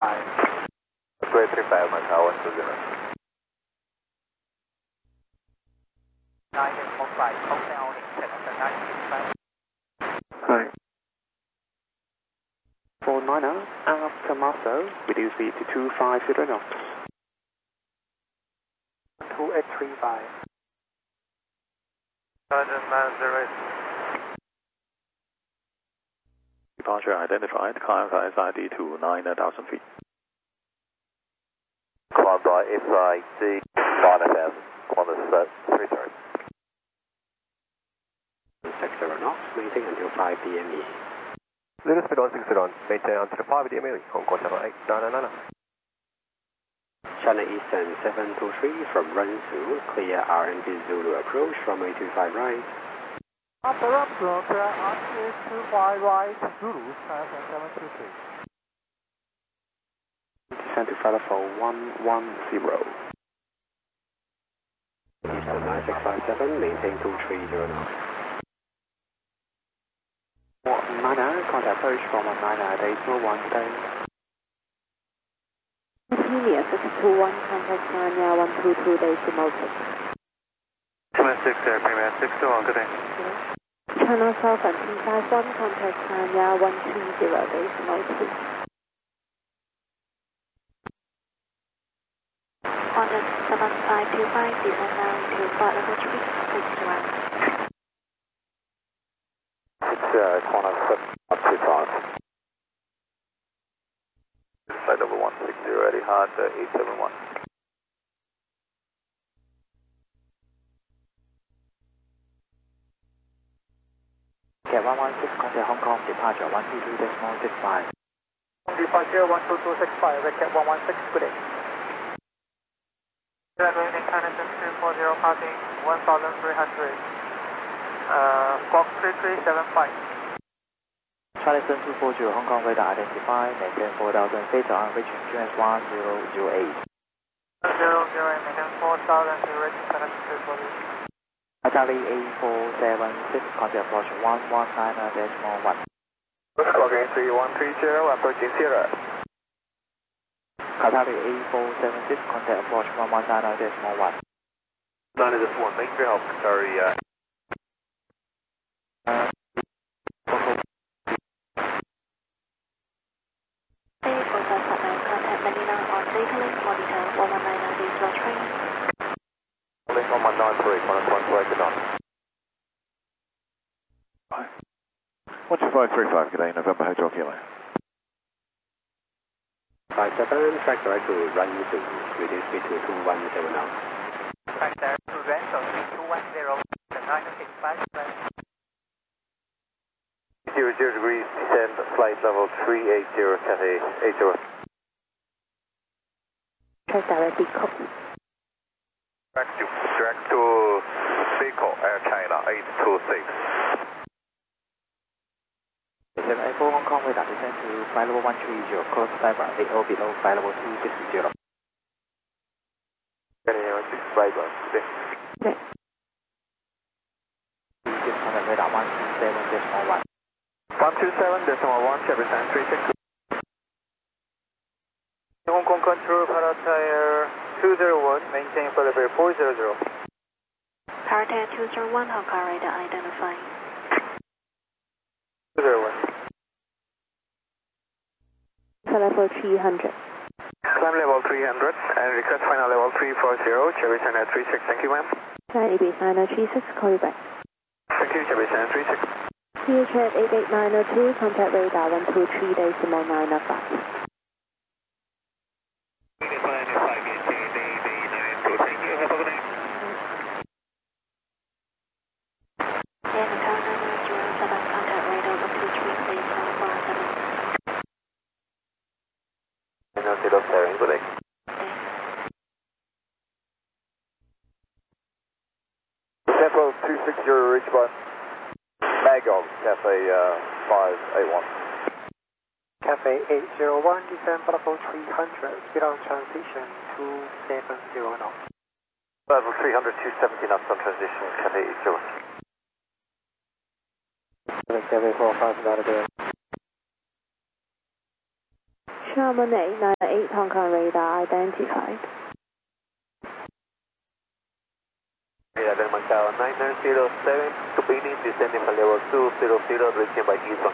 235 Macau 120. 985, không now international 965. Hi. 490, after Marcel, reduce speed to 250 knots. 2835. Sergeant 908. Departure identified, climb by SID to 9,000 feet. Climb by SID 9,000 on the return. 60 knots, maintain until 5 DME. Lunar speed 160 on, maintain until 5 DME, Hong Kong channel 8999. China Eastern 723 from Rensu, clear RNB Zulu approach from 825 right. After Ramsdale, clear RTA25 right, Zulu, 723. Descend to Flight for 110. Eastern 9657, maintain 230 knots. 190, contact approach from 190, decimal 1 today. Premier 621, contact Sanya 122, decimal 6. Premier 6 there, Premier 621, good day. Channel South and T51, contact Sanya 120, decimal 2. On the 7525, descend now to flight level 3, 6 round. It's 107, up 2 times. Flight level 160, ready hard, 871. Get 116, contact Hong Kong, departure 122.65. Departure 122.65, Red Cat 116, good day. Going international 240, passing 1,300. Squawk 3375. Charlie 240, Hong Kong radar identified, maintain 4,000 feet on reaching QS 1008. 1008, maintain 4,000 to reach international 240. Charlie 8476, contact approach 119.1. Squawk 3130, approaching Sierra. Charlie 8476, contact approach 119.1. 9.1, thank you for your help, Qatari. Contact Manila on data link monitor 1199 diesel train. Link on 193, 112, on. 12535, good day, November Hotel Kilo. 57, track direct to Rensu, reduce speed to 210 knots. Track direct to Rensu 3210, the 965. 00 degrees, descend, flight level 380, Cathay 80. Track direct decop. Direct to Seiko, Air China 826. Descend April Hong Kong radar, descend to flight level 130, close cyber 80 below flight level 260. Cathay 165, good day. Okay. Contact radar 127.1. 127.1, Chevy 936. Hong Kong control, Paratair 201, maintain for level 400. Paratair 201, Hong Kong radar identified. 201. For level 300. Climb level 300 and request final level 340, Chevy 936, thank you ma'am. 936, call you back. Thank you, Chevy 936. CHF 88902, contact radar 123, decimal 905. Central 260 reach by Magog, Cafe 581. Cafe 801, descend level 300, speed on transition 270 knots. Level 300, 270 knots on transition, Cafe 80. Cafe 45 about a day. Sherman 898 Hong Kong radar identified. Then Macau 9907 to beginning descending for level 200, reaching by Eastern.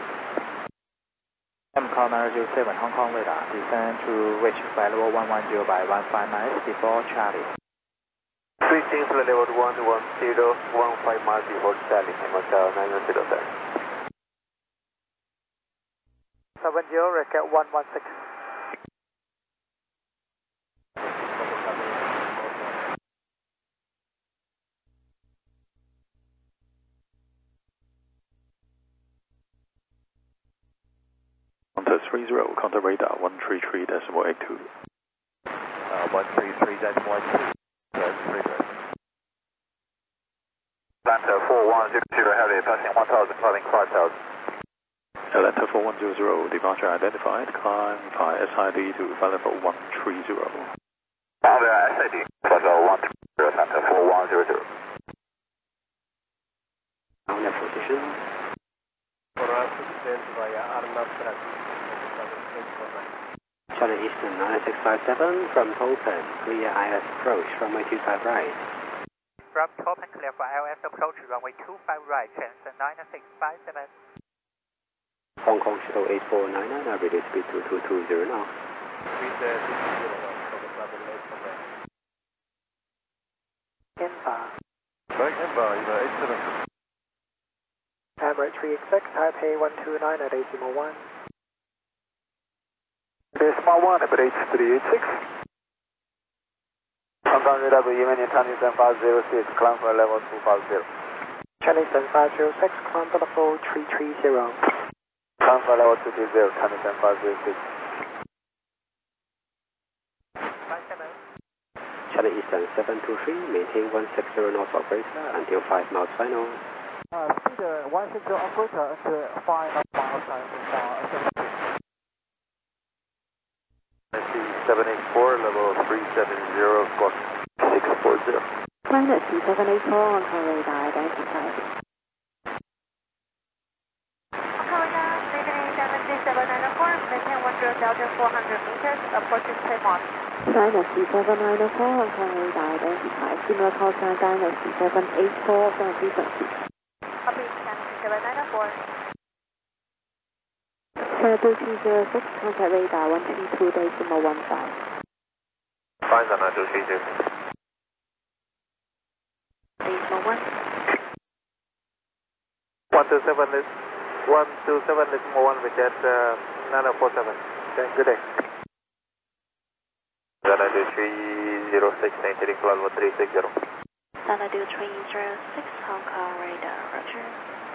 MCAL 907 Hong Kong radar, descend to reach flight level 110 by 15 miles before Charlie. Switching to level 110, 15 miles before Charlie, Macau 9907. 70, record 116. Contact 30, contact radar 133.82. 133.12. Atlanta 4100, heavy passing 1000, climbing 5000. Atlanta 4100, departure identified, climb by SID to flight level 130. SID, flight level 130, Atlanta 4100. On their position. For us to descend via Arnab Pradesh. Charlie Eastern 9657 from Topen, clear IS approach, runway 25 right. From Topen, clear for ILS approach, runway 25 right, transfer 9657. Hong Kong Shuttle 8499, average speed 2220 now. Right, Ember, either 87. Emirates 3XX, Taipei 129 at decimal 1. Decimal 1, Emirates 386. Hong Kong radar Yemeni Chinese 506, climb for level 250. Chinese 506, climb for level 330. Climb for level 230, Chinese 506. Charlie Eastern 723, maintain 160 knots operator until 5 knots final. Speed 160 operator until 5 miles time. 784, level 370, squawk 640. Pilot C784 Hong Kong radar identified. maintain 10,400 meters, approaching Taiwan. China C794 Hong Kong radar identified. Similar call sign Dynasty C784 from frequency. Copy, China C794. China 2206, contact radar 132.15. Fine, China 236. Decimal 1. 127.1, which at 9047. Okay, good day. China 2306, maintaining cloud 1360. China 2306, Hong Kong radar, roger.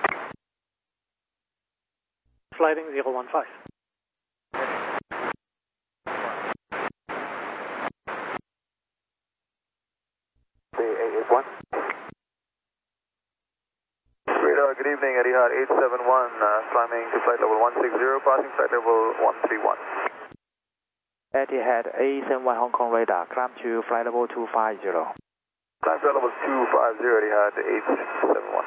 Flighting 015. A81. Radar, good evening, Etihad 871, climbing to flight level 160, passing flight level 131. Etihad A71 Hong Kong radar, climb to flight level 250. Climb flight level 250, Etihad 871.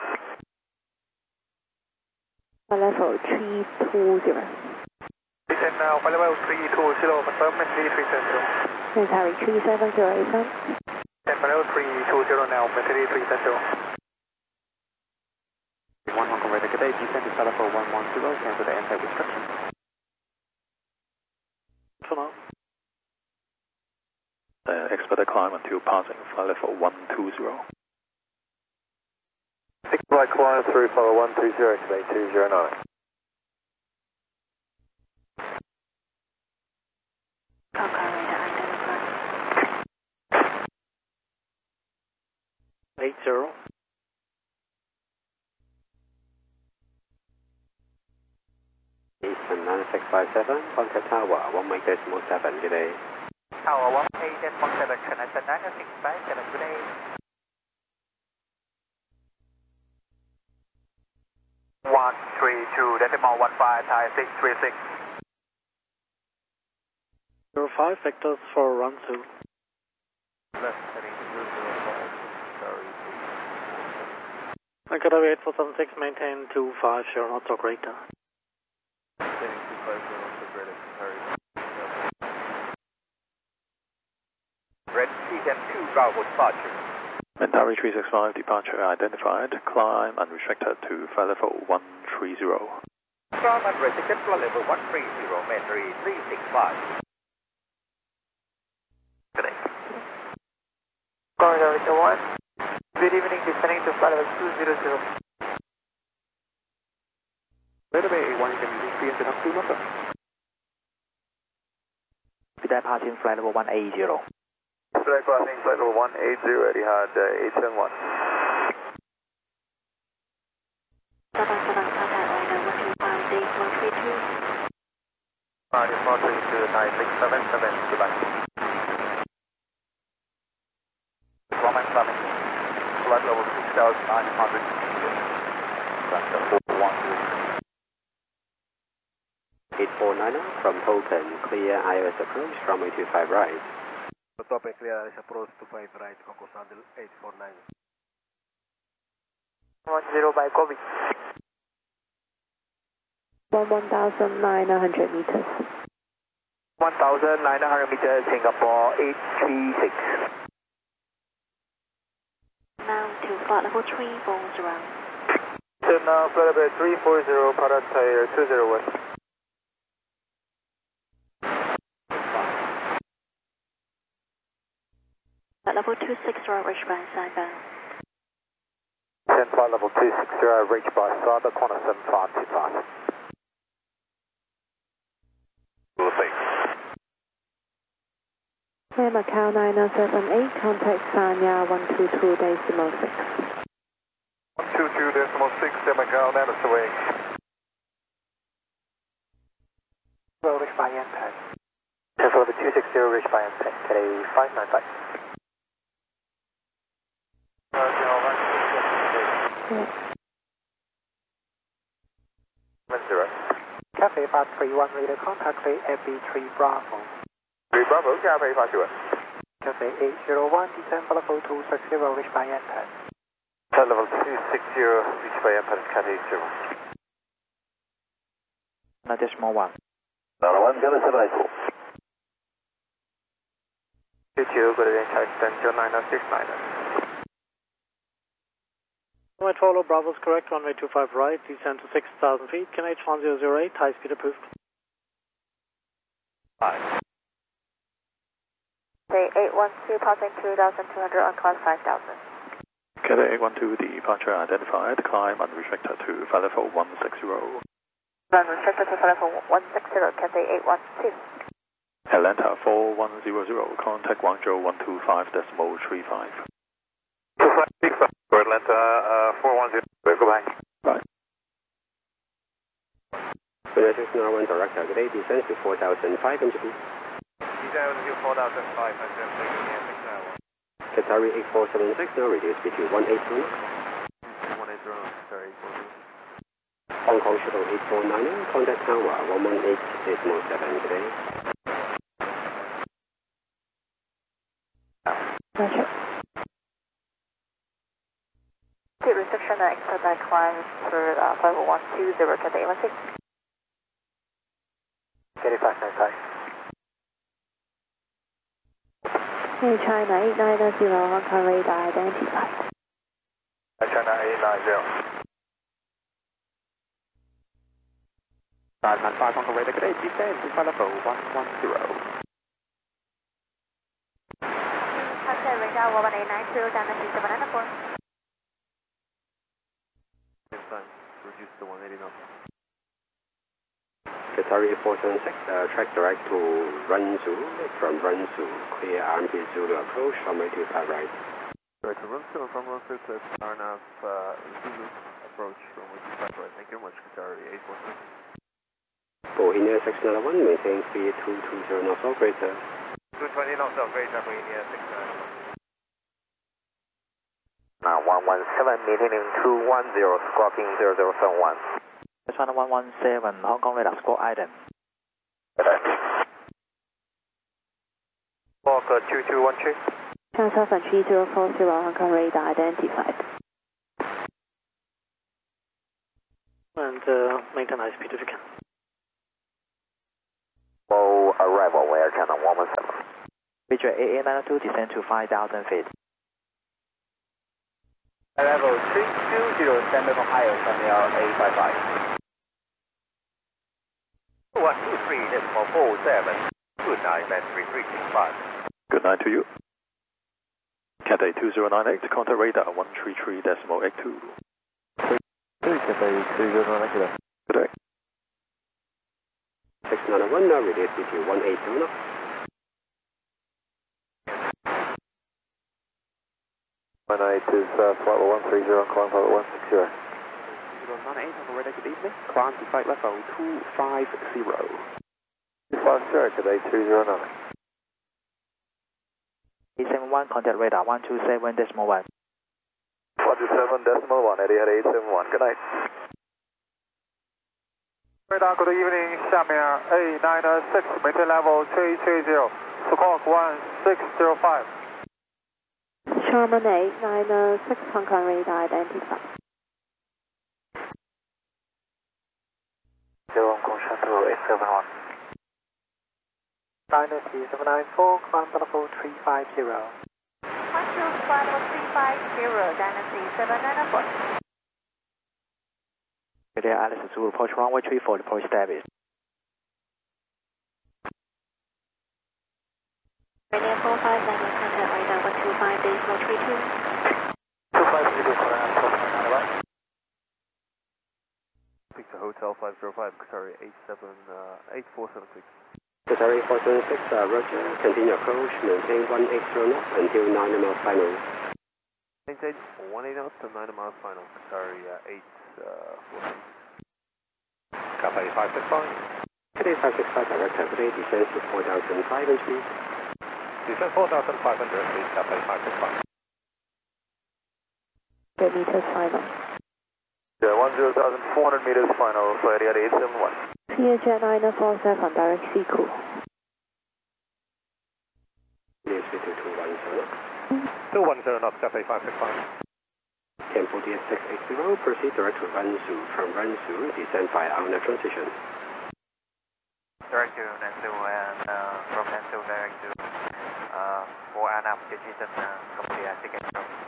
Level 320. Descend now, flight level 320, confirm 3370. Military 3708. Descend flight level 320 now, military 370. 1 Hong Kong radar, good day, descend to flight level 110, cancel the anti restriction. For now. Expect climb until passing flight level 120. Flight climb through follow 130, activate 209. Hong Kong radar identified. 80. Eastern 9657, contact tower 1.7, good day. Tower 1.8.7, China 9657, good day. 132.15, Thai 636. 05 vectors for run 2. Left heading to 005. Sorry. Anchor 8476, maintain 250 knots of radar. Maintaining 250 knots of radar. Sorry. Red TM2 Bravo departure. Mentari 365, departure identified. Climb unrestricted to flight level 130. Climb unrestricted flight level 130, Mentari 365. Corridor 1. Good evening, descending to flight level 200. Radar Bay A1, can you increase it up to number? Departing flight level 180. Flight crossing flight level 180, Etihad 871. 777 contact owner 125 days 132. Departure to 9677, goodbye. Roman coming. Flight level 6900. That's 413. 8490 from Token, clear IOS approach, runway 25 right. Topen clear IOS approach to 5 right, Concourse handle 849. 10 by Kobe. 1,900 meters. 1,900 meters, Singapore 836. Now to flight level 340. So now flight level 340, product tire 201. Flight level 260 reached by Cyber. 10 flight level 260, reach by Cyber, corner 7525. Air Macau 9078, contact Sanya 122 decimal 6. 122 decimal 6, Macau, Namaste. Well, reach by Yanpeng. 10 flight level 260, reach by Yanpeng, KA 595. Cafe 531, radar contact FB3 Bravo. 3 Bravo, Cafe 531. Cafe 801, descend flight level 260, reach by Yanpeng. Flight level 260, reach by Yanpeng, Cafe 80. Decimal 1. 1, Delta 784. 22, good again, charge 10 to 9069. Right, follow Bravo's correct, runway 25 right, descend to 6,000 feet, QNH 1008, high speed approved. 5. Say 812, passing 2,200 on course 5,000. Cathay 812, departure identified. Climb unrestricted to flight level 160. Unrestricted to flight level 160, Cathay 812. Atlanta 4100, contact Guangzhou 125 decimal 35. 256, Atlanta 410, goodbye. Bye. United 691 director, today descends to 4,500 feet. Descend to 4,500, Qatari 8476, now reduce speed to 180 knots. 180, sorry, 840. Hong Kong Shuttle 8490, contact tower 118.7 today. Roger. Speed restriction and expedite climb for flight level 120, Cathay 816. KA 595. Air China 890, Hong Kong radar identified. China 890. 995 Hong Kong radar, today descend to flight level 110. Contact radar 11890, down to 794. Same time, reduce to 180 knots. Qatari 8476, track direct to Runsu, from Runsu, clear RMP Zulu approach, runway 25 right. Direct to Runsu, and from Runsu to RNAV Zulu approach, runway 25 right. Thank you very much, Qatari 846. Bohemia 691, maintain speed 220 knots operator. 220 knots operator, Bohemia 691. Now 117, maintaining 210, squawking 0071. That's 117, Hong Kong radar, squawk item. Squawk 2213. Transfer from 3040, Hong Kong radar identified. And maintain high speed if you can. Low arrival, Air China 117. Roger, AA902, descend to 5,000 feet. Level 320, stand up higher from the A55. 123.47. Good night, battery 365. Good night to you. Cathay 2098, contact radar 133.82. Cathay 2098, good day. Good day. 691, now release to 180 knots. Is flight level 130, climb flight level 160. 098 on the radar, good evening. Climb to flight level 250. 250, Cathay 209. A71, contact radar 127.1. 127.1, Etihad 871, good night. Radar, good evening. 下面 A96, maintain level 330, squawk 1605. Sherman 896, Hong Kong radar identified. Hong Kong Shuttle 871. 794, climb level 350. 12 flight level 350, Dynasty 794. Today, Alice Zulu, approach runway 34, deploy established. Radio 459, contact radar 125, decimal 32. 250, right. Speak to Hotel 505, Qatari 8476. Qatari 476, Roger. Continue approach, maintain 180 knots until 9 miles final. Maintain 180 knots to 9 miles final, Qatari 846. Cathay 565. Cathay 565, direct today, descends to 4,500 feet. Descend 4,500 feet, Cathay 565. 8 meters final. Yeah, 10,400 meters final, flight Etihad 871. Jet 947, direct Seacool. Release to 210 knots. 210 knots, Cathay 565. Tempo DS680, proceed direct to Ransu. From Ransu, descend by Auna transition. Direct to Nansu and from Nansu direct to for ANAP Digital Company ticket.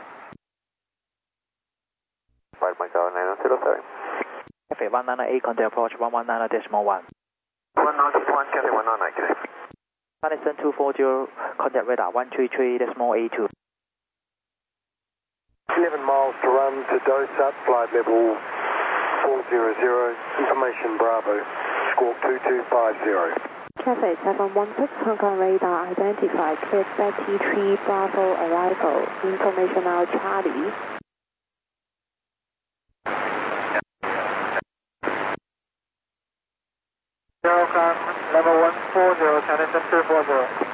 Flight Macau 907. Cathay 198, contact approach 119.1. 191, Cathay 199, good day. Madison 240, contact radar 133.82. 11 miles to run to Dosat, flight level 400, information Bravo, squawk 2250. Cathay 716, Hong Kong radar identified, cleared T3 Bravo arrival, information now Charlie. Level 140, Canada 240.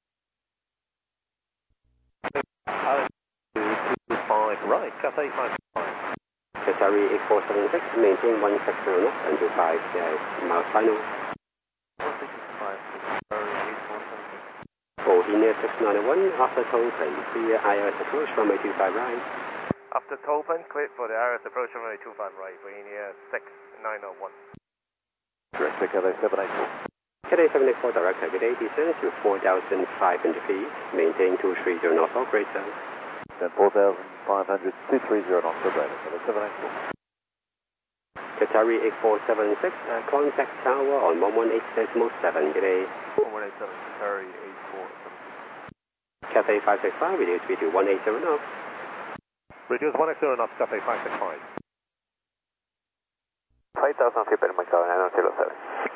5 right, Cathay 565. Qatari 8476, maintain 160 knots until 5 miles final. 165, Qatari 8476. For Ineos 691, after toll plane, clear ILS approach runway 25 right. After Tolpan, cleared for the ILS approach runway 25 right for India 6901. Direct to Cathay 784. Cathay 784, direct today, descends to 4,500 feet, maintain 230 knots operator. Then 4,500, 230 knots operator, Cathay 784. Qatari 8476, contact tower on 118.7, today. 187, Qatari 8476. Cathay 565, reduce speed to 180 knots. Reduce 180 knots, Cathay 565. 5,000 feet, Macau 907.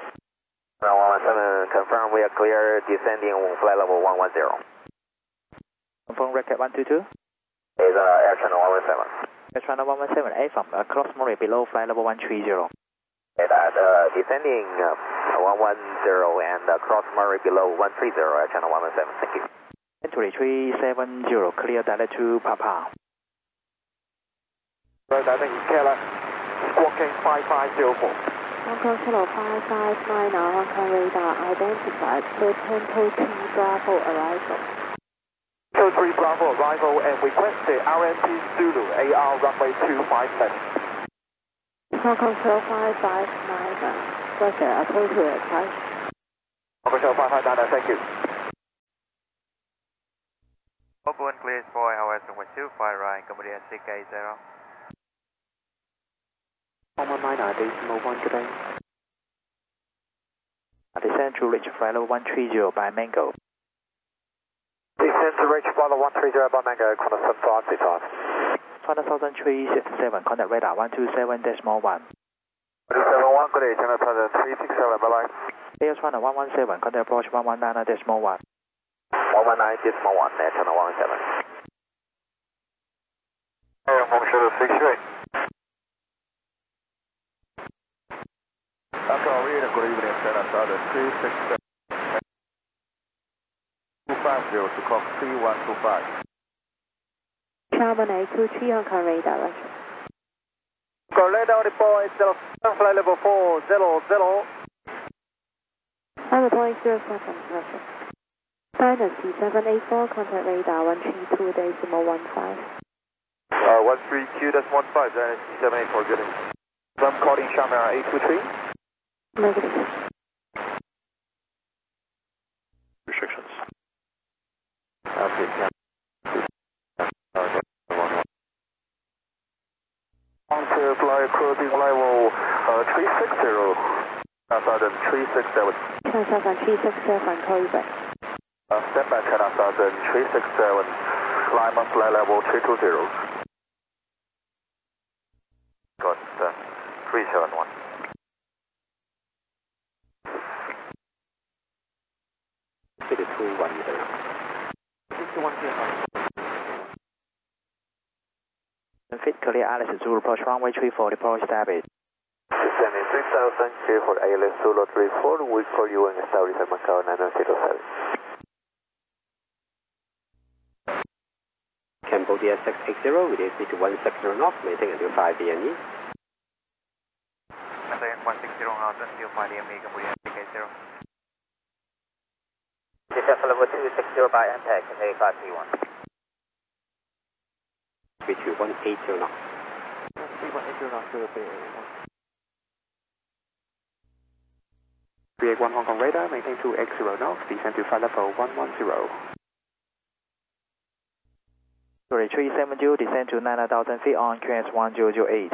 117, confirm we are clear, descending flight level 110. Confirm record 122. Is Air Channel 117. Air Channel 117, A from cross Murray below flight level 130. Descending 110 and cross Murray below 130, Air Channel 117, thank you. 2370, clear direct to Papa. Right, I think Keller, squawking 5504. Hong Kong Shuttle 559, Hong Kong radar identified, cleared Tempo T Bravo arrival. Tempo 3 Bravo arrival and request the RMP Zulu AR runway 25 left. Hong Kong Shuttle 559, Roger, approach to request. Hong Kong Shuttle 559, thank you. Open clear for hours 125 right, kemudian CK0. 119 decimal 1 today. Descend to reach flight level 130 by Mango. Descend to reach flight level 130 by Mango, Qantas 7525. 5367, contact radar 127.1. 271, good day, Channel 367, bye-bye. AS runner 117, contact approach 119.1. 119.1, Channel 117. Shuttle 628. After our reading, good evening, Channel 367. 250 to clock 3125. Sherman 823 Hong Kong radar, Roger. Radar report, flight level 400. I'm reporting 07, Roger. Dynasty 784, contact radar 132.15. 132.15, Dynasty 784, good evening. I'm calling Sharman 823. Negative. Restrictions. Okay, on to fly cruising level 360, Southern 367. China Southern 367, call you back. Stand by China Southern 367, climb up flight level 320. Got 371. City 21 there. 61 Fit clear Alice Zulu approach runway 34, deploy established. Descending 3000, clear for ALS Zulu 34, we call you and establish at Macau 907. Cambodia 680, it is speed 160 knots, maintain until 5 DME. Maintain 160 knots until 5 DME, kemudian CK0. Descend level 260 by MPEG, A5P1. Speed 180 knots. 180 knots to the Bay 381 Hong Kong radar, maintain 280 knots, descend to flight level 110. 370, descend to 9,000 feet on QNS 1008.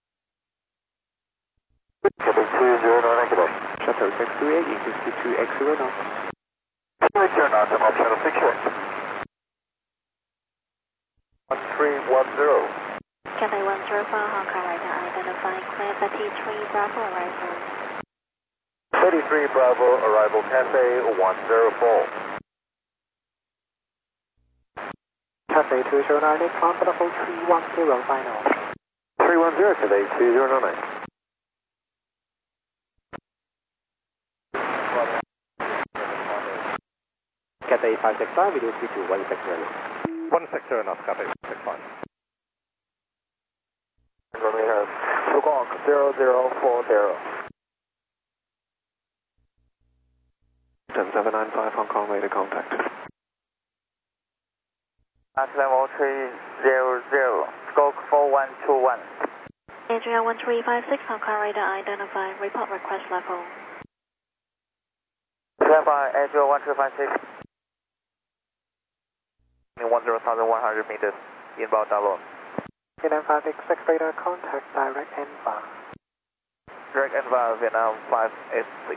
Shuttle 209, good day. Shuttle 628, increase to 280 knots. 280 knots, I'm off Shuttle 628. 1310. Cathay 105 Hong Kong radar, identify clear 33 Bravo arrival. 33 Bravo, arrival Cathay 104. Cathay 209, climb for level 310 final. 310, Cathay 209. Cathay 565, it is speed 160 knots. 160 knots, Cathay 565. We have squawk 0040. 7795 Hong Kong radar contact. At level 300, squawk 4121. Adria 1356 Hong Kong radar, identify, report request level. Stand by, Adria 1356. 10,100 meters, inbound download. 956 radar contact, direct NVA. Direct NVA, Vietnam 586.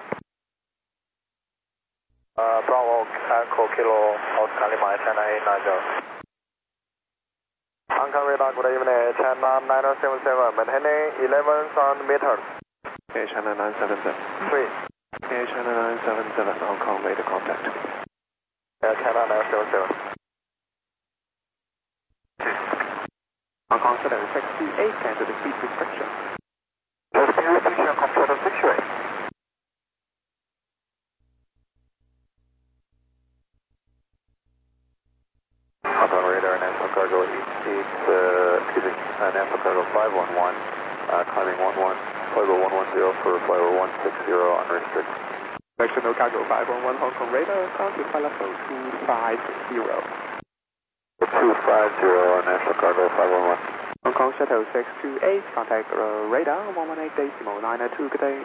Bravo, Echo Kilo, Oscar Lima, China 890. Hong Kong radar, good evening, China 977, maintaining 11,000 meters. Okay, China 977. 3. Okay, China 977, Hong Kong radar contact. China 977. Hong Kong 7628, cancel the speed restriction. The speed restriction, computer 628. Hong Kong radar, National Cargo National Cargo 511, climbing 11, flight 110 for flight 160 unrestricted. National Cargo 511, Hong Kong radar, climb to flight level 250. 250, National Cargo 511. Hong Kong Shuttle 628, contact radar 118.902, good day.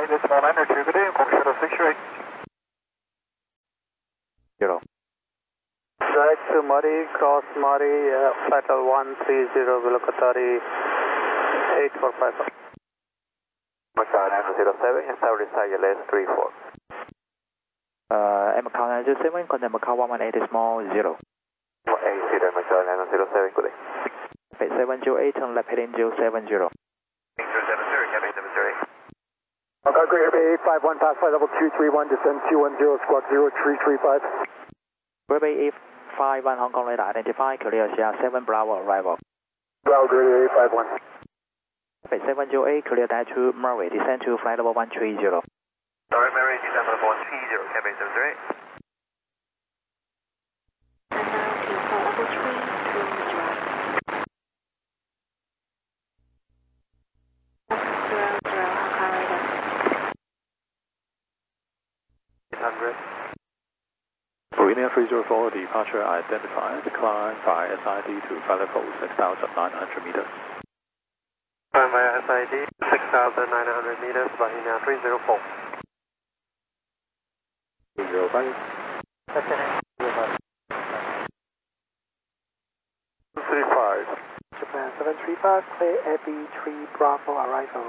118.902, good day, Hong Kong Shuttle 628. 0. Direct to Murray, cross Murray, flight 130, Vilocatari 8455. Macau 907, establish ILS 34. Macau 907, contact Macau 118.0. 180, Macau 907, good day. 708, turn left heading 070. 070, cabin 708. Macau Great Bay 851, pass flight level 231, descend 210, squawk 0335. Great Bay 851, Hong Kong radar identified, clear Sierra 7 Bravo arrival. Bravo Great Bay 851. 708, clear direct to Murray, descend to flight level 130. Alright, Mary, descend level 130, cabin 708. And now to flight level 330. 00, Hong Kong radar. 800. Marina 304, departure identified, climb by SID to flight level 6,900 meters. Climb via SID 6,900 meters, Bahia 304. 305. 35. Japan 735, clear AB3 Bravo arrival.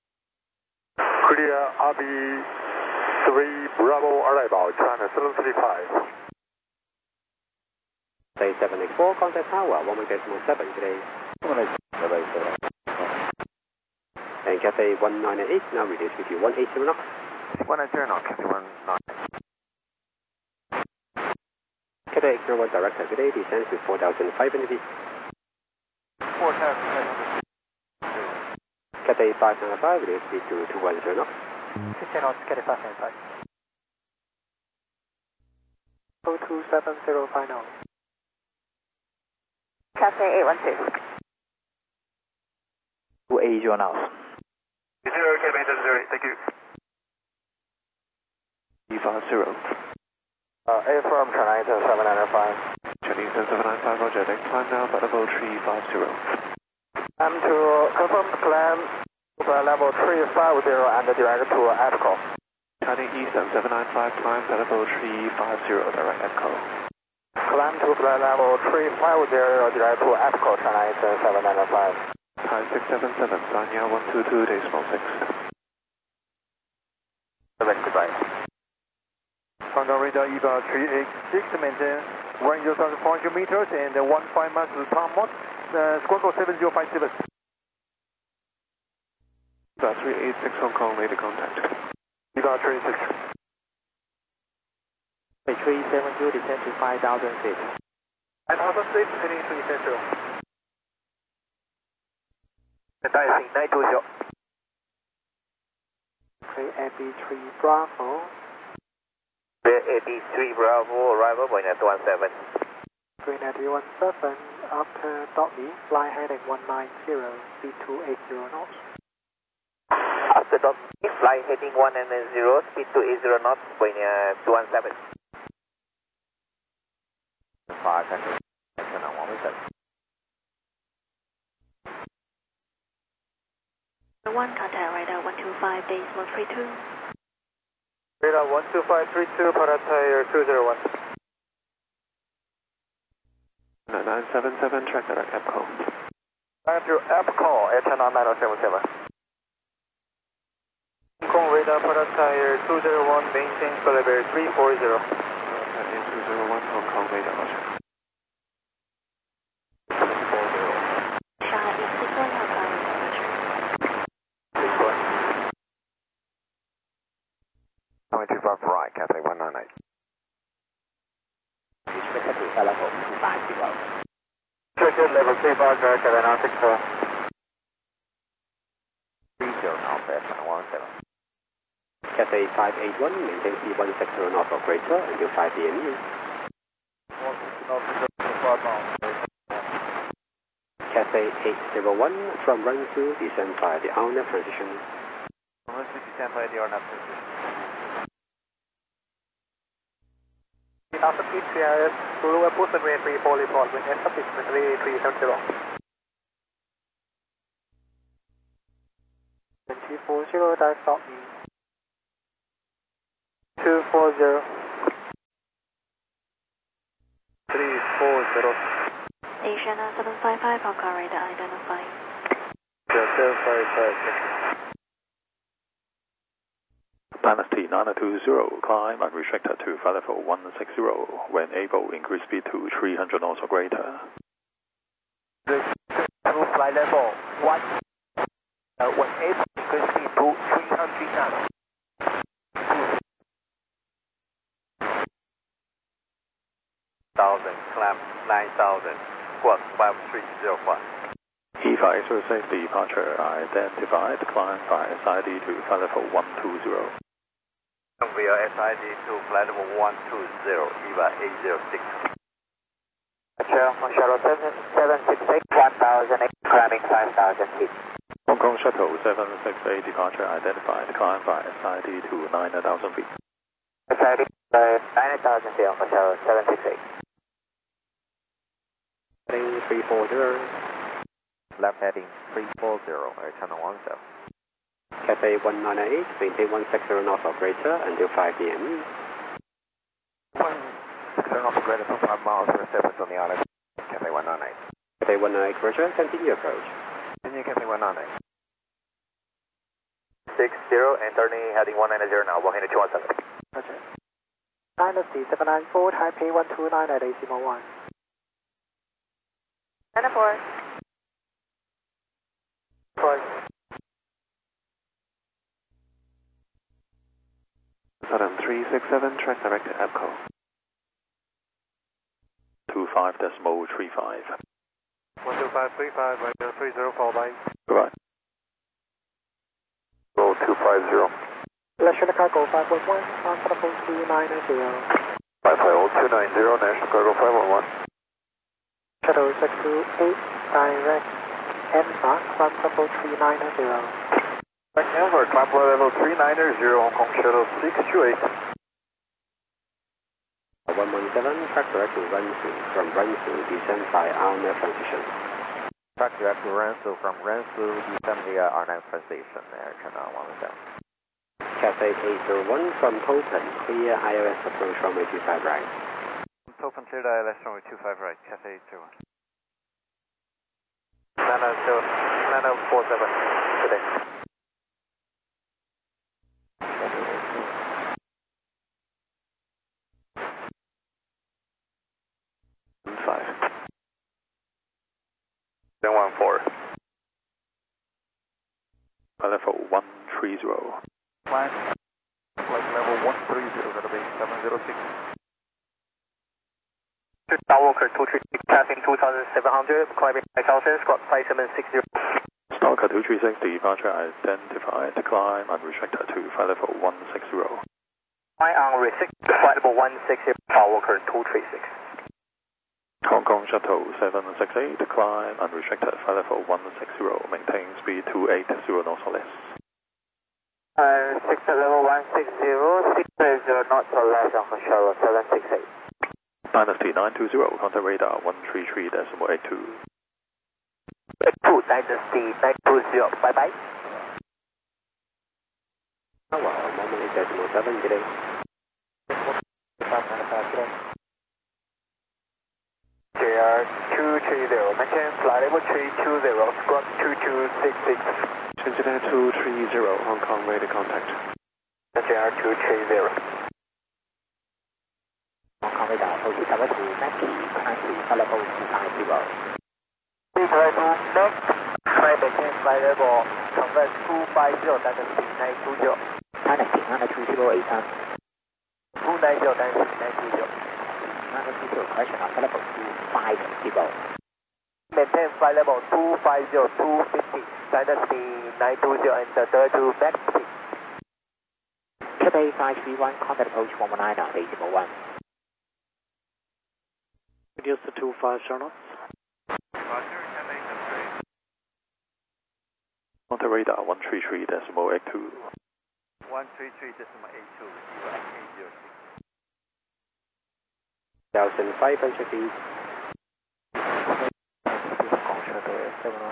Clear RB3 Bravo arrival, China 735. Say 784, contact tower 1.7 today. And Cathay 198, now release with you 180 knots. 180 knots, Cathay 198. Cathay 01 director today, descends with 4,500 feet. 4,500. Cathay 595, release speed to 210 knots. 15 knots, Cathay 595. 027050. Cathay 812. 280 knots. 0, cabin 708, thank you. 350. A firm, China 795. Chinese 795, roger, then climb now, flight level 350. I'm to confirm climb level 350 and direct to APCO. Chinese East 795, climb flight level 350, direct EPCO. Climb to level 350 direct to APCO, China 795. Thai 677, Sanya 122.6. Goodbye. Hong Kong radar EVA 386, maintain 1,400 meters and 15 miles to Tom Mott, squawk 7057. EVA 386, Hong Kong, radar contact. EVA 386. 370, descend to 5,000 feet. 5,000 feet, heading 370. Diving 920. Clear AB3 Bravo. Clear AB3 Bravo, arrival, Boeing 17. Green at 17, after Dotney, fly heading 190, speed 280 knots. After dot, fly heading 190, speed 280 knots, Boeing 217. 5 seconds, action on 1 1, contact radar 125.32. Radar 12532, Paratire 201. 9977, track direct EPCO. Climb to APCO at China 9077. Hong Kong radar Paratire 201, maintain level 340. That is 201, Hong Kong, radar, roger. Sha East 61, Hong Kong radar, roger. 25 right, Cathay 198. Expected to flight level 250. Check in level 35, Cathay 964. 30 knots, F117. Cathay 581, maintain speed 160 knots or greater until 5 p.m. Cathay 801, from run to descend via the RNAV transition. Run to descend via the RNAV transition. After speed CRS, Zulu Approach runway 34, report wind S approximately 370. 240, direct stop me. 240. 3 Asian 755, Hong Kong radar identified. 755. Dynasty 920, climb unrestricted to flight level 160. When able, increase speed to 300 knots or greater. To flight level 1. When able, increase speed to 300 knots. Climb 9,000, squawk 5305. EVA for safety departure identified, climb by SID to flight level 120. Via SID to flight level 120, EVA 806. Shuttle 768, 1008, climbing 5,000 feet. Hong Kong Shuttle 768 departure identified, climb by SID to 9,000 feet. SID 9,000 feet, Hong Kong Shuttle 768. 340. Left heading 340, channel 17. Cathay 198, maintain 160 knots or greater until 5 p.m. 160 knots or greater for 5 miles for service on the island. Cathay 198. Cathay 198, Roger, continue approach. Continue Cathay 198. 60 and turning heading 190 now, walking to 217. Roger. Dynasty 794, Taipei 129 at decimal 1. 94. Saturn 367, track direct to APCO. 25.35. 12535, radio 304 by. Goodbye. Roll 250. National Cargo 511, National 290. 550 National Cargo 511. Shuttle 628, direct NMAX, National 390. Denver, climb level 390, Hong Kong Shuttle 628. 117, track direct to Rensu. From Rensu, descend by RNAV transition. Track direct to Rensu, from Rensu, descend via RNAV transition, channel 17. Cathay 801 from Topen, clear ILS approach runway 25 right. Topen cleared ILS runway 25 right, Cathay 801. 9047, today. Then 14. Level 130. Flight level 130, going to be 706. Skywalker 236, passing 2,700, climbing 5,000, squawk 5760. Stalker 236 departure identified, climb unrestricted to flight level 160. Fly on restricted, flight level 160, Skywalker 236. Hong Kong Shuttle 768, climb unrestricted flight level 160, maintain speed 280 knots or less. 6 level 160, 680 knots or less on Shuttle 768. Dynasty 920, contact radar 133.82. Back to Dynasty 920, bye bye. Tower 118.7, delay. JR 230, maintain flight level 320, squawk 2266. Engineer 230, Hong Kong radar contact. JR 230. Hong Kong radar, approach 11 to Mackie, climb to flight level 250. Flight to next, climb maintain flight level, convert 250, Dynasty 920. Dynasty 920, 83. 290, Dynasty 920. 920, correction on flight level 250. Maintain flight level 250, 250, Dynasty 920, and direct to Mackie. Cathay 531, contact approach 119 at decimal 1. Reduce to 25 knots. Roger, Cathay 738. Contact radar 133.82. 133.82, EVA 806. 1,500 feet. Hong Kong Shuttle 71.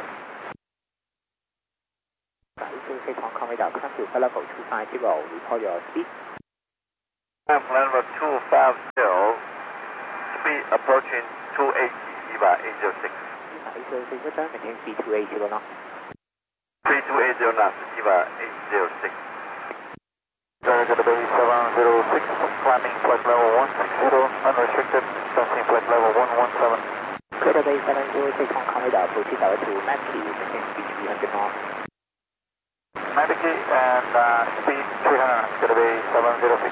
Hong Kong radar, climb to flight level 250, report your speed. Climb level 250, speed approaching 280, EVA 806. 806 return, maintain speed 280 knots. 3280 knots, EVA 806. Going to be 706, climbing flight level 160, unrestricted, testing flight level 117. Clear Bay 706 Hong Kong radar, proceed direct to Mankey, maintain speed 300 knots. Mankey and speed 300, going to be 706.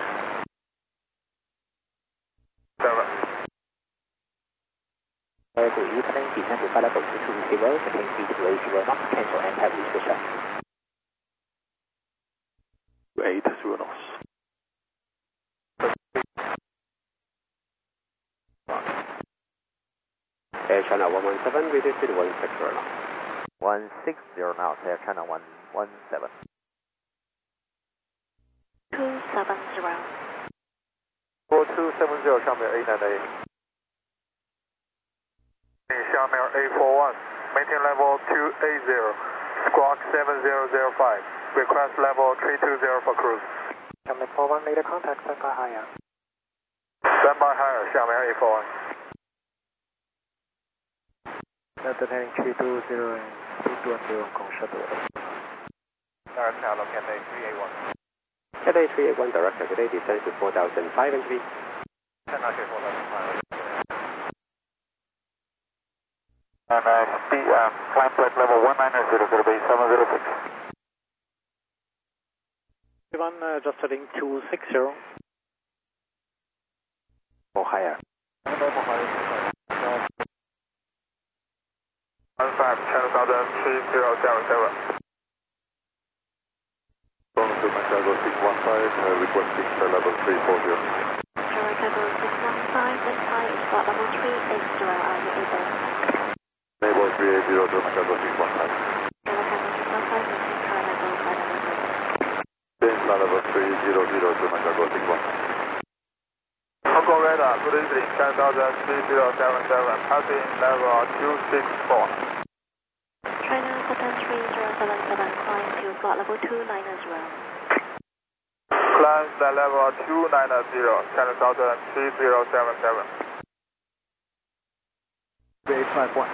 Good evening, descend to flight level 220, maintain speed 280 knots, cancel anti restriction. 280 knots. Air China 117, radio speed 160 knots. 160 knots, Air China 117. 270. 4270, Xiaomi 898. Xiaomi 841, maintain level 280, squawk 7005, request level 320 for cruise. Xiaomi 41, radar contact, standby higher. Standby higher, Xiaomi 841. Delta heading 320 and speed 210, Hong Kong shuttle. Now look at the 381. Cathay 381 director, today descends to 4,500 feet. 10 knots, 4,500. And speed, climb flight level 190, going to be 706. Just heading 260. Or higher. 15, channel 3077. Going to Chicago 615, requesting flight level 340. Chicago 615, this high is flight level 380, are you able? Enable 380 to Chicago 615. Flight level 300 to Chicago 615. Hong Kong radar, good evening, 10,3077, passing level 264. China Cotton 3077, climb to flight level 290. Climb the level 290, 10,3077. 851.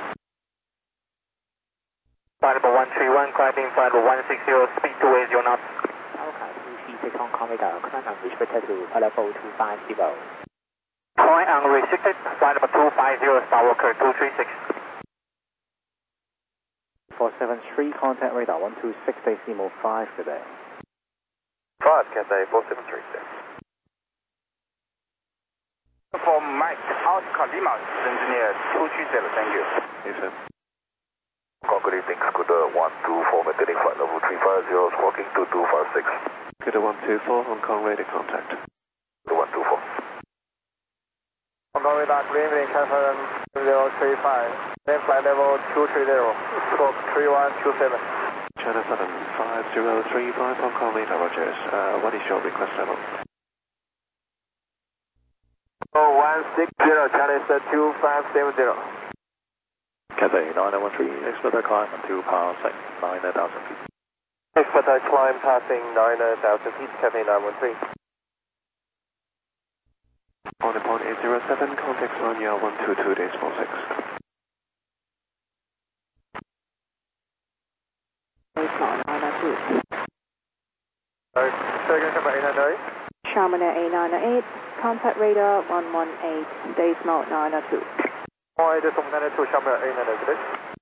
Flight level 131, climbing flight level 160, speed 280 knots. Alcai 236 Hong Kong radar, climb unrestricted to flight level 250. Climb unrestricted, flight level 250, Skywalker 236. 473, contact radar 126, decimal 5 today. 5, Cathay 473. For Mike, Oscar Lima, engineer 230, thank you. Yes, sir. Good evening, Scooter 124, maintaining flight level 350, squawking 2256. Scooter 124, Hong Kong radar contact. 124. Hong Kong radar, good evening, Cathay 035, then flight level 230, stroke 3127. China 75035, Hong Kong radar, Rogers. What is your request level? 160, Chinese 2570. Cathay 913, expect a climb until passing 9,000 feet. Expect a climb passing 9,000 feet, Cathay 913. On the point 807, contact Sonia 122.46. Second, Xiaomi 898. Xiaomi 898, contact radar 118, decimal 902. 1 decimal 902, Xiaomi 898.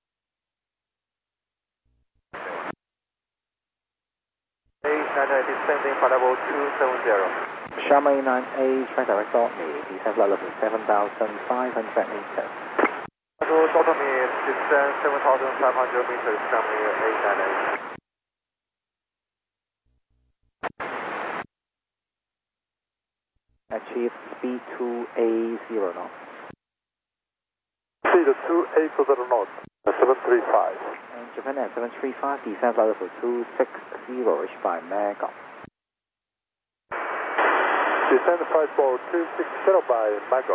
Descending for level 270. Xiaomi 98, try direct dot me, descend level 7,500 meters. Total me, descend 7,500 meters, Xiaomi 898. Achieve speed 280 knots. Speed 280 knots, 735. And Japan Air 735, descend level 260, reach by Mega. Descend flight for 260 by Mega.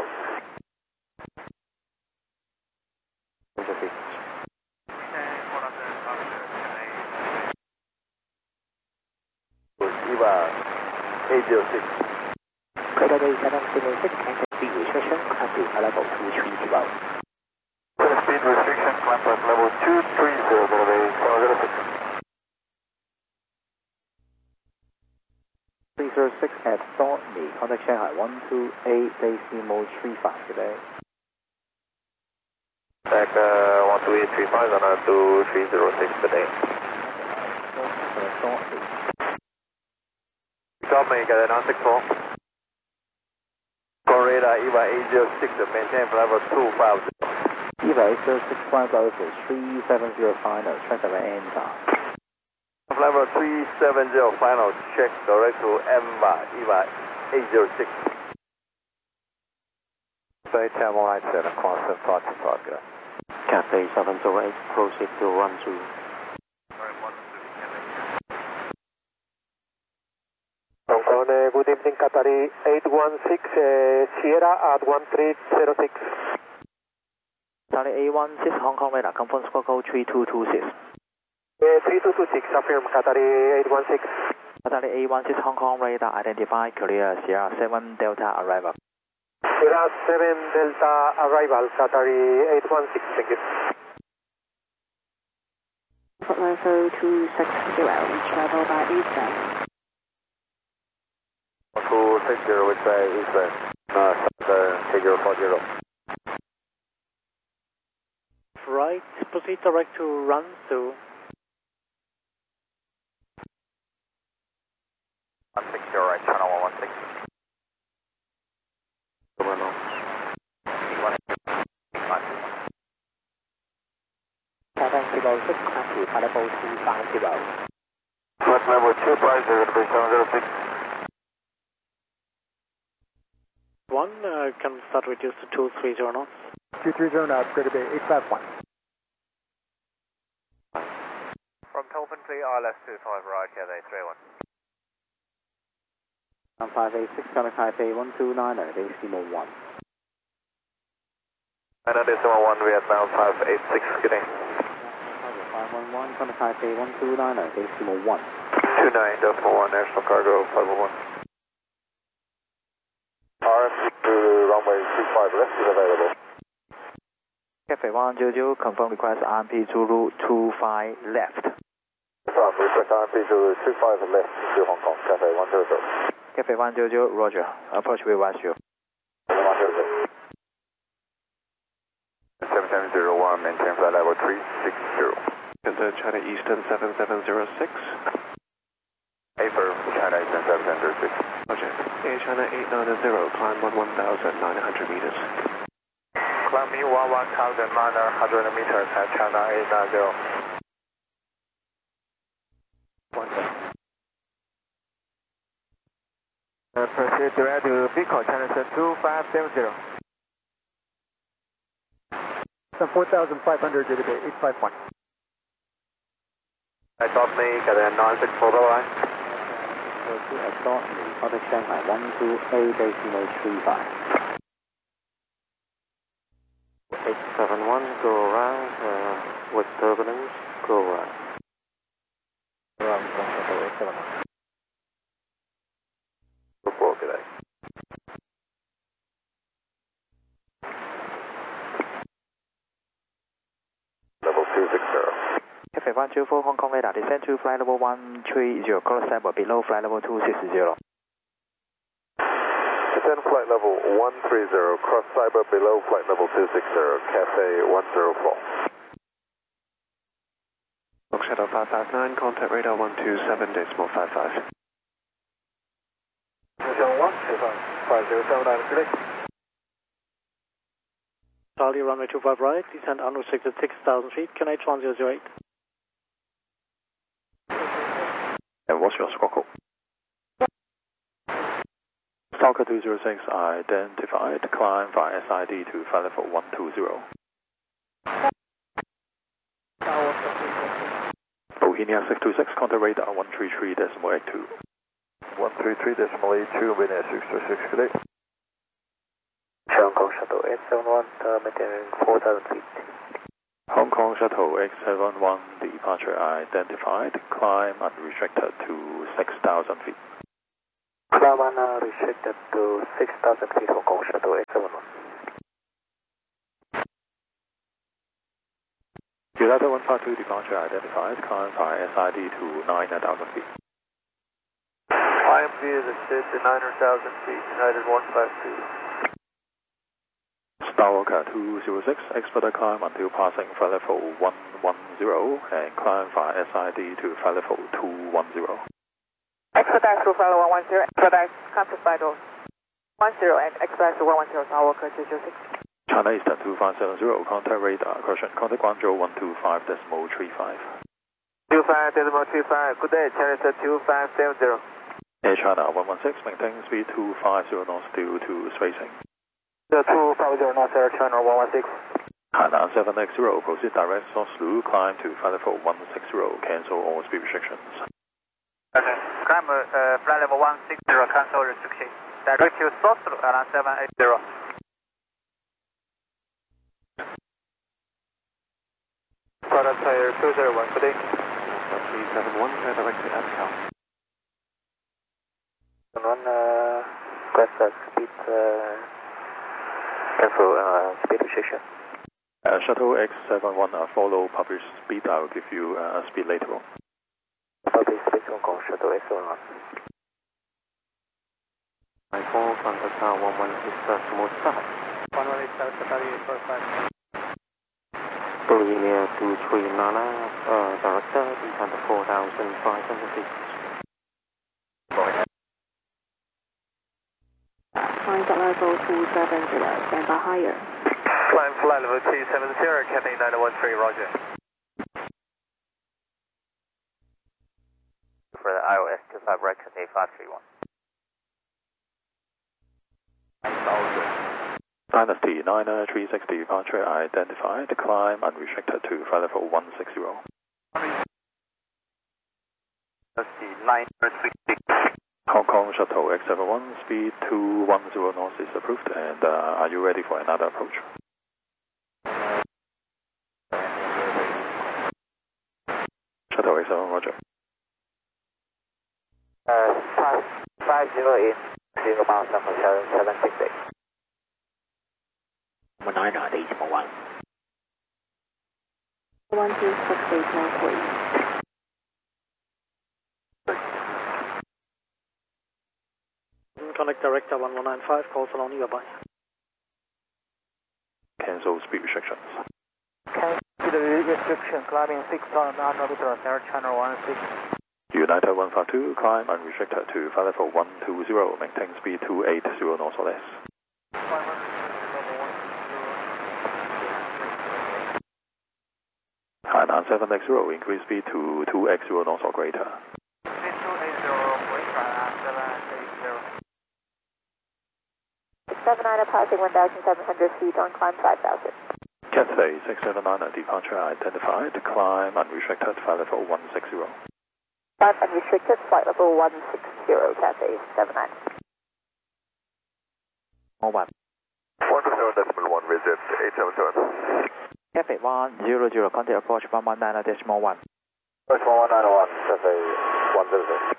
EVA 806. Clear Bay 706, cancel speed restriction, climb to level 2 well. Speed restriction, climb flight level 230, runway 706. 306 at Dorney, contact Shanghai 128.35 today. Back 12835 on 2306 today. Got me, got an 964. Radar EVA 806, maintain level 250. EVA 806, flight level 370 final, check the enter. Level 370 final, check direct to EVA 806. Say 1017, constant thought to target. Cathay 708, proceed to run through. Good evening, Qatari 816 Sierra at 1306. Qatari 816 Hong Kong radar, confirm squawk code 3226. 3226, affirm Qatari 816. Qatari 816 Hong Kong radar, identify clear Sierra 7 Delta arrival. Sierra 7 Delta arrival, Qatari 816, thank you. Level 260, reach level by Eastern. 260, which way Eastern? Figure 40. Right, proceed direct to Ransu. 160, right, channel 116. Cathay 606, copy, level 250. Flight level 250, runway 706. 1, can start reduce to 230 knots. 230 knots, Greater Bay 851. From Tolpan, clear ILS 25 right, Cathay 31. 586, contact Taipei 129 at decimal 1. 901, Vietnam 586, good day. 511, contact Taipei 129 at decimal 1. 29.1, National Cargo 501. RF to runway 25, rest is available. Cafe 100, confirm request RMP Zulu 25 left. Request RMP Zulu 25 left to Hong Kong, Cafe 100. Cafe 100, roger. Approach will watch you. 7701, maintain flight level 360. Enter China Eastern 7706. Affirm, China Eastern 7706. Roger. Air China 890, climb 1,900 meters. Climbing 1,900 meters at China 890. Proceed direct to Beacon, China 2570. 4,500, Greater Bay 851. I thought me, got a 964 line. Contact Shanghai 128.35. 871, go around, with turbulence, go around. Report today. Level 260. Cafe 124, Hong Kong radar, descend to flight level 130, cross cyber below flight level 260. Descend flight level 130, cross cyber below flight level 260, Cafe 104. Box Shadow 559, contact radar 127.55. 5079, today. Charlie, runway 25 right, descend unrestricted 6,000 feet, QNH 1008. And what's your squawk code? Stalker 206 identified, climb via SID to flight level 120. Bohemia 626, contact radar 133.82. 133.82, Winner 626, good day. Hong Kong Shuttle 871, maintaining 4,000 feet. Hong Kong Shuttle X71 departure identified, climb unrestricted to 6,000 feet. Climb unrestricted to 6,000 feet, Hong Kong Shuttle 871. Part 2 departure identified, climb by SID to 9,000 feet. Climb via the SID to 9,000 feet, United 152. Skywalker 206, expedite climb until passing flight level 110 and climb via SID to flight level 210. Expedite through flight level 110, expedite contact flight level 10 and expedite through 110, Skywalker 206. China Eastern 2570, contact radar, correction, contact Guangzhou 125.35. 25.35, good day, China Eastern 2570. Air China 116, maintain speed 250 knots due to spacing. 250 knots, Air China 116. Hainan 7X0, proceed direct source loop, climb to flight level 160, cancel all speed restrictions. Okay, climb flight level 160, cancel restriction. Direct to source loop, Hainan 7X0. Product tire 201, good day. 371, direct to Africa. Request speed, cancel speed restriction. Shuttle X71, follow published speed, I will give you speed later on. Published speed Hong Kong, Shuttle X71. 94, contact 116, smooth start. 116, Satellite 45. Linear 239, director, descend to 4,500 feet. Climb at level 270, stand by higher. Climb flight level 270, Cathay 913, roger. For the iOS 25 right, Cathay 531. Dynasty 9360, departure identified, climb unrestricted to flight level 160. Dynasty 9360. Hong Kong Shuttle X71, speed 210 knots is approved, and are you ready for another approach? Shuttle X71, roger. 50 in 0 miles, 768. 19 at 8.1. 1268 northwest. Connect director 1195, calls along nearby. Cancel speed restrictions. Cancel the restriction, climbing 6,900 meters, Air China 16. United 152, climb unrestricted to flight level 120, maintain speed 280 knots or less. Hainan 7X0, increase speed to 2x0 knots or greater. 79 passing 1,700 feet on climb 5,000. Cathay 679, departure identified, climb unrestricted, flight level 160. Climb unrestricted, flight level 160, Cathay 79. 1. 120.1, visit 877. Cathay 100, contact approach 119.1. Approach 1191, Cathay 100.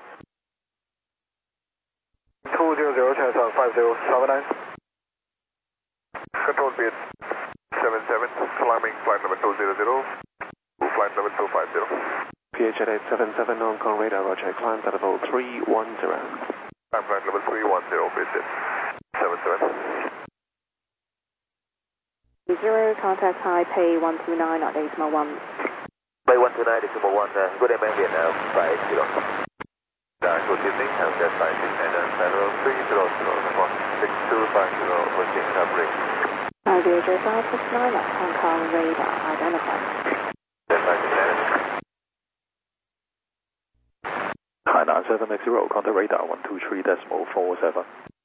200, China 5079. Control speed 77, climbing flight number 200, flight number 250. PH at 877, Hong Kong radar, roger, climb to level 310. Climb flight number 310, visit 77. Zero, contact Taipei 129 at 801. Bay 129, decimal 1, good day, man, Vietnam 580. Good evening, have jet 56 and Federal 300, 6250, proceed recovery. Voyager 569 at Hong Kong radar identified. Hainan 7X0, contact radar 123.47.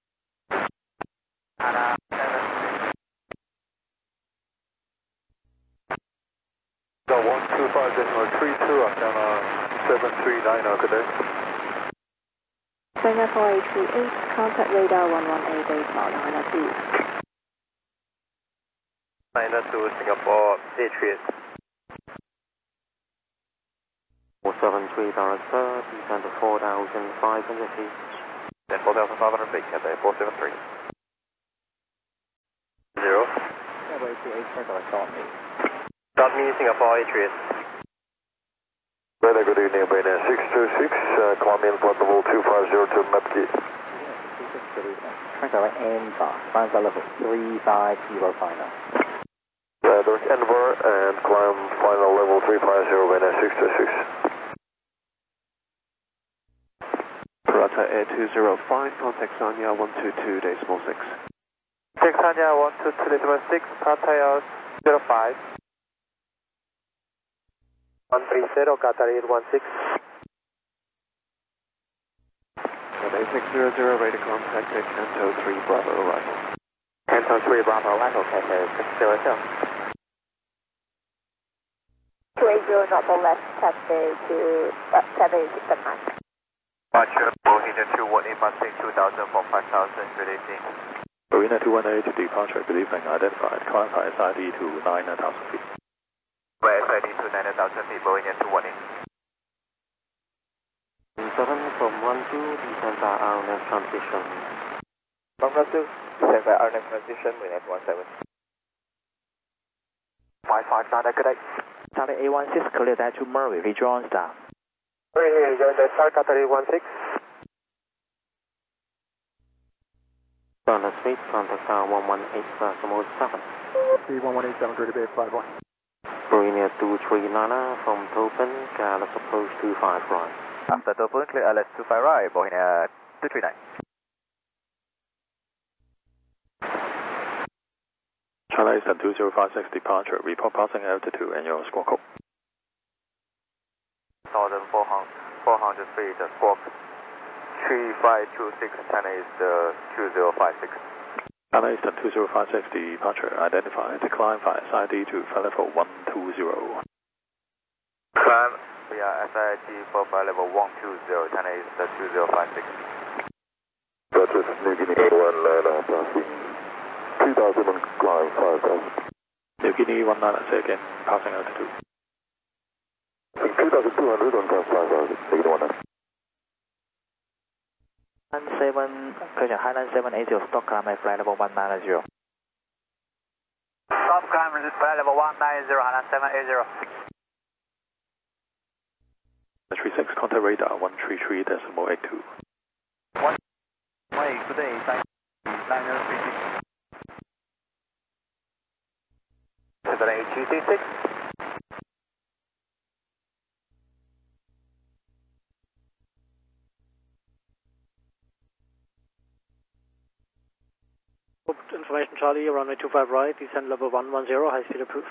So 125.32, Antenna 739, good day. Singapore 838, contact radar 118, 8 mile 902, Singapore 838. 473 director, descend to 4,500 feet. Then 4,500 feet, Cathay 473. 0. Singapore 838, circle, start me. Start me, Singapore 838. Radar, good evening, Marina 626, climb in flight level 250 to Mapkey. Track direct Envar, climb flight level 350 final. Direct Envar and climb final level 350, Marina 626. Parata Air 205, contact Sanya 122.6. Take Sanya 122.6, Parata Air 05. 130, Qatar 816. Cathay 600, radar contact at Canto 3 Bravo arrival. Canto 3 Bravo arrival, Cathay 600. 280 North left, Cathay to Cathay 679. Departure, Bohemia 218, Mustang 2000 for 5000, good evening. Marina 218 to departure, good evening, identified, climb by SID to 9,000 feet. SID to 9,000 feet, Bohemia 218. 7 from 12, descend by RNF transition. From 12, descend by RNF transition with F17. 559, good day. Charlie A16, clear that to Murray, rejoin staff. Here, join the Star Qatar 816. On the street, contact tower 118.7. C1187, ready to be 51. Marina 239 from Topin, Gallus approach 25 right. After Topin, clear LS 25 right, Bohemia 239. Charlie Eastern 2056 departure, report passing altitude and your squawk code. 1,400 feet, squawk 3526, China is 2056. China Eastern 2056 departure, identified, climb via SID to flight level 120. Climb via SID for flight level 120, China is 2056. Roger, New Guinea 19, passing 2000 and climb 5000. New Guinea 19, say again, passing altitude. 2,200 on climb 5000, New Guinea 19. Highland 780, stop climb at flight level 190. Stop climb at flight level 190, Highland 780. 36, contact radar 133.82. 1 good day, 9036. 78236. Information Charlie, runway 25 right, descend level 110, high speed approved.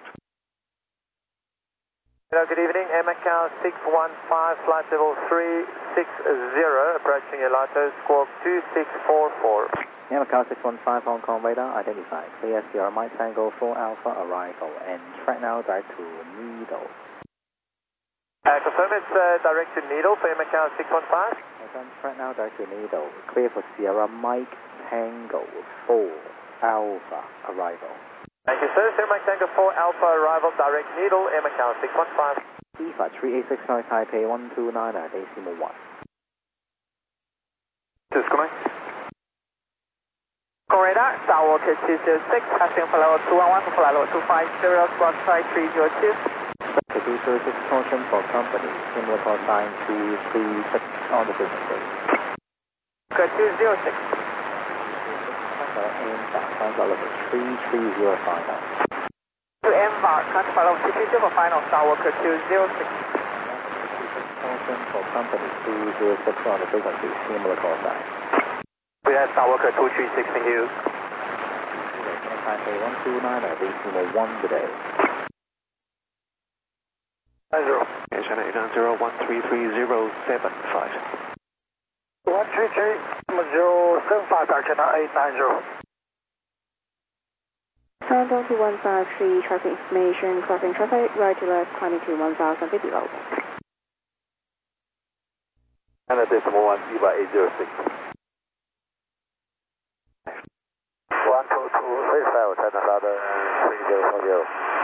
Hello, good evening, Macau 615, flight level 360, approaching Elato, squawk 2644. Macau 615, Hong Kong radar, identified, clear Sierra Mike Tango 4 Alpha arrival, and track now direct to Needle. Confirm it's direct to Needle for Macau 615. Track now direct to Needle, clear for Sierra Mike Tango 4 Alpha arrival. Thank you, sir. Sierra Mike Tango 4 Alpha arrival, direct Needle, Macau 615. EFA 3869 Taipei 129, decimal 1. Disconnect. Radar, Starwalker 206, passing flight level 211 to flight level 250, squawk 5302. The 206 caution for company, similar call sign 236 on the business day. 206. Envar, level 330 final. To Envar, contact flight level 230 for final, Starwalker 206. Caution for company 206 on the business day, similar call sign. We have Starwalker 236, thank you. Taipei 129, decimal 1 today. 90. China 890 133.075. 133.075, China 890. Countdown to 153, traffic information, crossing traffic, right to left, climbing to 1000 feet below. And decimal 1, EVA 806. 12265, China Southern 3040.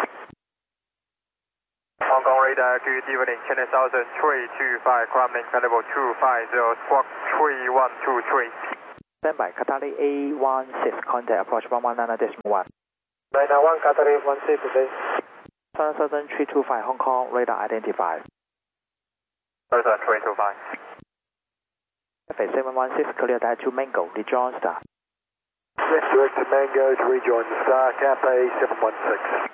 Hong Kong radar, good evening, China Southern 325, climbing level 250, squawk 3123. Stand by, Qatari A16, contact approach 119.1. 991, Qatar 816 today. China Southern 325, Hong Kong radar identified. 325. Cafe 716, clear that to Mango, rejoin star. Yes, direct to Mango to rejoin the Star, Cafe 716.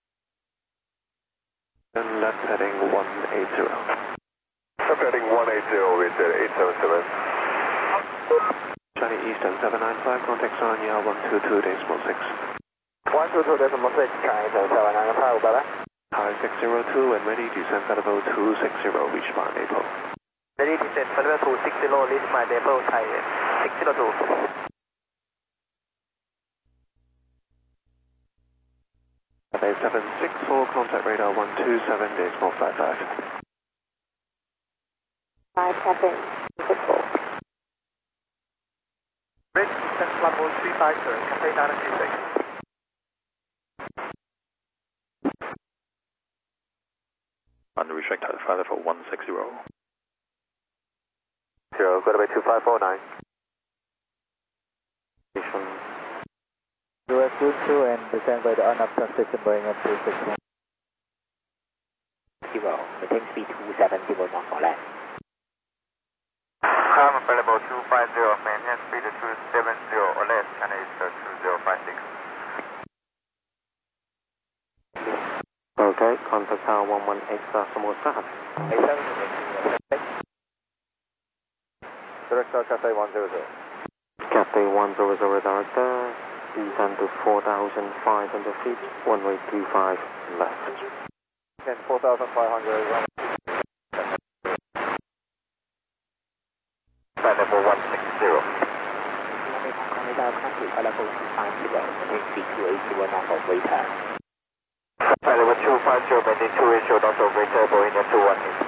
And left heading 180. Left heading 180 with 877. Charlie Eastern 795, contact Sanya 122.6. 122.6, Charlie 795, better. High 602 and ready, descend flight level 260, reach my Naples. Ready descent flight level 260, reach my Naples, Thai 602. Cafe 764, contact radar 127.55. 5 Cafe 64. Ready descent flight level 35, sir, Cafe 936. Unrestricted flight level 160. 0, go to 2549. US 22 and descend by the UNAP transition Boeing M261. 0, maintain speed 270 knots for land. Climb available 250, maintain speed 270 or less, China Eastern 2056. Okay, contact tower 11X Samosa. Director Cafe 100. Cafe 100 director, descend to 4,500 feet, runway 25 left. And 4,500. Flight level 160. Radar country, flight level 250, maintain speed 280 knots of return. Flight level 250, maintain 280 knots of return, Boeing M218.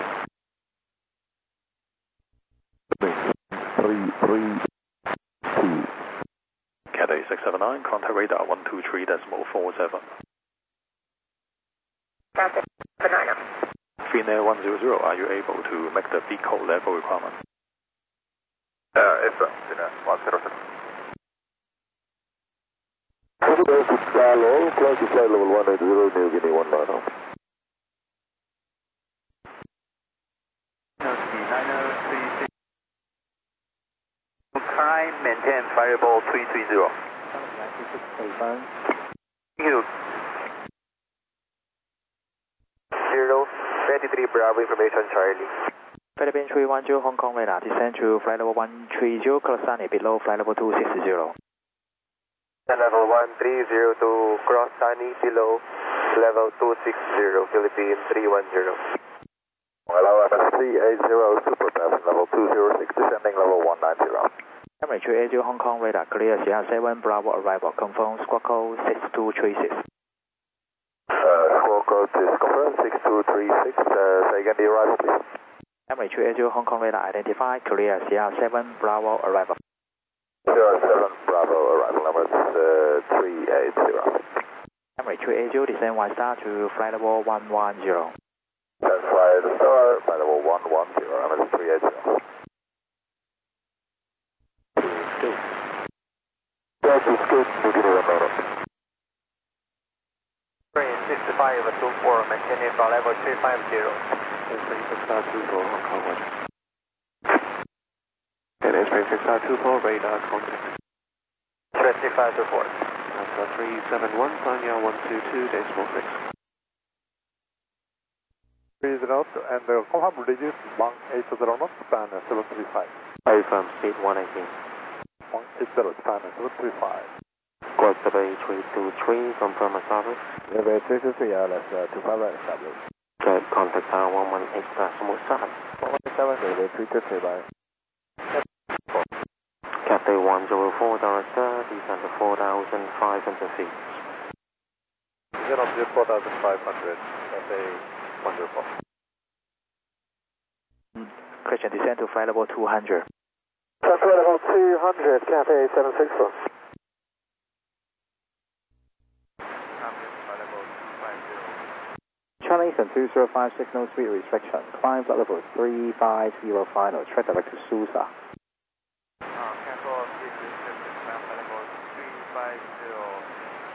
332. Cathay 679, contact radar 123.47. Cafe 799. Finnair 100, are you able to make the vehicle level requirement? Yes, sir. Finnair 100. Close to flight level 180, New Guinea 190. Climb, maintain variable 330. Thank you. 0, 23 Bravo information, Charlie. Philippine 310 Hong Kong radar, descend to flight level 130, Closani below flight level 260. Level 130 to cross Sunny below level 260, Philippine 310. Hello, MS380, super fast, level 206, descending level 190. Emirates 380 Hong Kong radar, clear Sierra 7 Bravo arrival, confirm squawk code 6236. Squawk code is confirmed, 6236, say again the arrival please. Emirates 380 Hong Kong radar identified, clear Sierra 7 Bravo arrival. Sierra 7 Bravo arrival, number 380. Emirates 380 descend 1 star to flight level 110. That's flight star, flight level 110, number 380. Yes, it's good, New Guinea 190. 6524, maintaining flight level 350. Star 24, Hong Kong 1. And X-ray 6R24, radar contact. 3524. Alpha 371, Sanya 122.6. Please note, and confirm reduce 180 knots, span 735. Affirm speed 118. 180, span 735. Squawk W323, confirm service. Level 323, LS 25 right established. Okay, contact tower 11X Samosa. 117, level 323 by. Cafe 104 director, descend to 4,500 feet. Descend of 4,500, Cafe 104. Question descend to flight level 200. Flight level 200, Cafe 764. Charlie Eastern 205 signal speed restriction. Climb flight level 350 final. Track direct to Susa.